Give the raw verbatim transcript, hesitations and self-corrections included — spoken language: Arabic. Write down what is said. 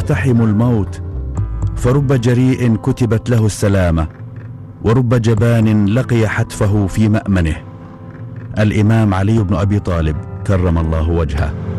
يقتحم الموت، فرب جريء كتبت له السلامة، ورب جبان لقي حتفه في مأمنه. الإمام علي بن أبي طالب كرم الله وجهه.